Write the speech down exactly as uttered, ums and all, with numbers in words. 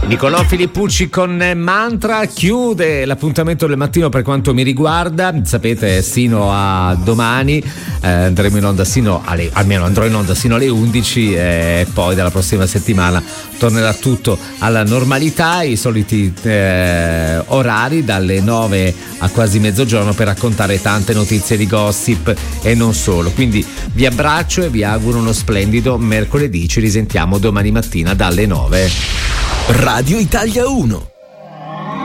Nicolò Filippucci con Mantra chiude l'appuntamento del mattino per quanto mi riguarda. Sapete, sino a domani eh, andremo in onda sino alle, almeno andrò in onda sino alle undici e poi dalla prossima settimana tornerà tutto alla normalità, i soliti eh, orari dalle nove a quasi mezzogiorno per raccontare tante notizie di gossip e non solo. Quindi vi abbraccio e vi auguro uno splendido mercoledì. Ci risentiamo domani mattina dalle nove. Radio Italia uno.